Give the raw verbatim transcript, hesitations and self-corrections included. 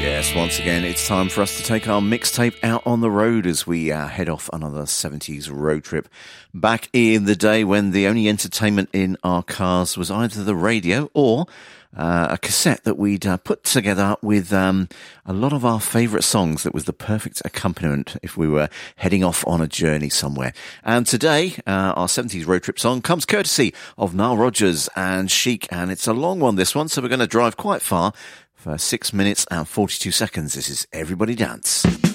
Yes, once again, it's time for us to take our mixtape out on the road as we uh, head off another seventies road trip. Back in the day when the only entertainment in our cars was either the radio or uh, a cassette that we'd uh, put together with um, a lot of our favourite songs that was the perfect accompaniment if we were heading off on a journey somewhere. And today, uh, our seventies road trip song comes courtesy of Nile Rodgers and Chic, and it's a long one, this one, so we're going to drive quite far. For six minutes and forty-two seconds, this is Everybody Dance.